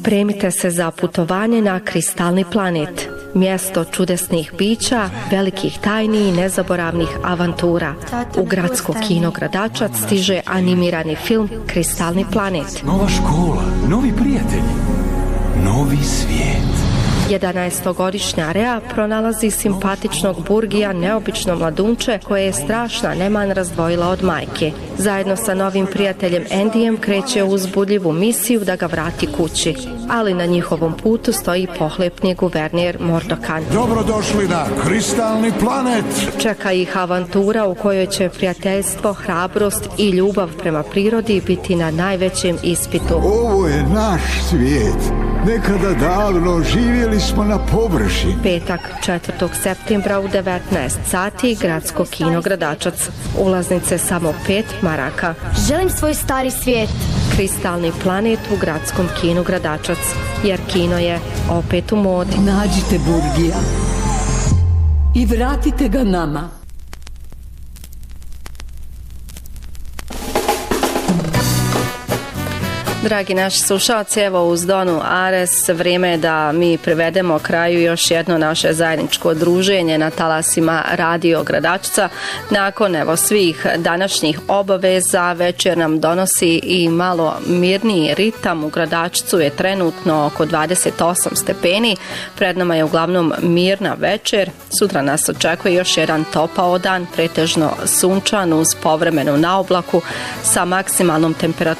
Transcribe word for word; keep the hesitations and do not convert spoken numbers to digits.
Spremite se za putovanje na kristalni planet, mjesto čudesnih bića, velikih tajni i nezaboravnih avantura. U gradsko kino Gradačac stiže animirani film Kristalni planet. Nova škola, novi prijatelji, novi svijet. jedanaestogodišnja Rea pronalazi simpatičnog burgija, neobično mladunče koje je strašna neman razdvojila od majke. Zajedno sa novim prijateljem Andyjem kreće u uzbudljivu misiju da ga vrati kući. Ali na njihovom putu stoji pohlepni guverner Mordokan. Dobrodošli na kristalni planet! Čeka ih avantura u kojoj će prijateljstvo, hrabrost i ljubav prema prirodi biti na najvećem ispitu. Ovo je naš svijet. Nekada davno živjeli smo na površini. Petak, četvrtog septembra u devetnaest sati, gradsko kino Gradačac. Ulaznice samo pet maraka. Želim svoj stari svijet. Kristalni planet u gradskom kinu Gradačac, jer kino je opet u modi. Nađite burgija i vratite ga nama. Dragi naši slušalci, evo uz Donu Ares vrijeme je da mi privedemo kraju još jedno naše zajedničko druženje na talasima Radio Gradačca. Nakon evo svih današnjih obaveza večer nam donosi i malo mirniji ritam. U Gradačcu je trenutno oko dvadeset osam stepeni. Pred nama je uglavnom mirna večer. Sutra nas očekuje još jedan topao dan, pretežno sunčan uz povremenu naoblaku sa maksimalnom temperaturom